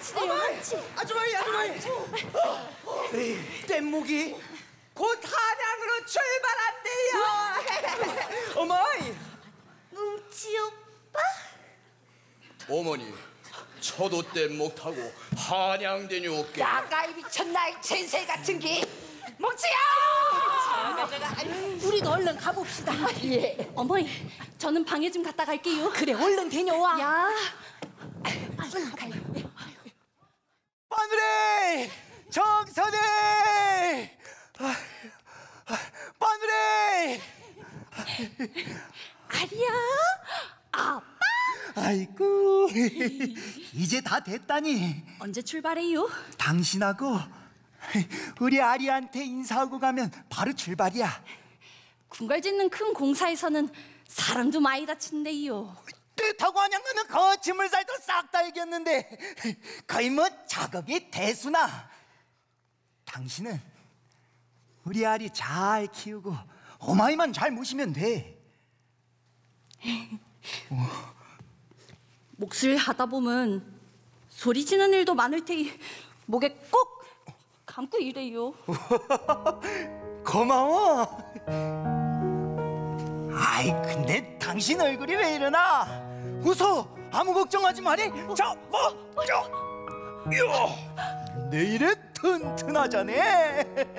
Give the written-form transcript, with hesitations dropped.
망치네요, 망치. 아주머니. 뗏목이 곧 한양으로 출발한대요. 어머니. 뭉치 오빠? 어머니, 저도 뗏목 타고 한양대니 올게. 야가이 미쳤나 이 천세 같은 게. 뭉치야! 우리도 얼른 가봅시다. 예. 어머니, 저는 방에 좀 갔다 갈게요. 그래 얼른 다녀와. 야, 얼른 가요. 마누래, 정선해. 마누래. 아리야, 아빠. 아이고, 이제 다 됐다니. 언제 출발해요? 당신하고 우리 아리한테 인사하고 가면 바로 출발이야. 궁궐 짓는 큰 공사에서는 사람도 많이 다친대요. 뜻하고 한양 가면 거침을 살도 싹 다 이겼는데 거의 뭐 작업이 대수나. 당신은 우리 아리 잘 키우고 어마이만 잘 모시면 돼. 몫을 하다 보면 소리 지는 일도 많을 테니 목에 꼭 감고 이래요. 고마워. 아이 근데 당신 얼굴이 왜 이러나? 웃어. 아무 걱정하지 마리. 자, 뭐, 자, 내 일에 튼튼하자네.